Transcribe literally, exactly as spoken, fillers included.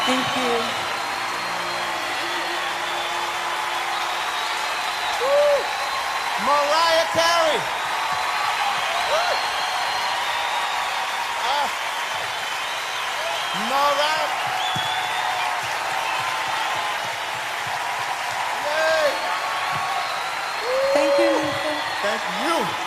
Thank you. Woo! Mariah Carey. Woo! Uh, Mariah. Yay! Thank you, Lisa. Thank you.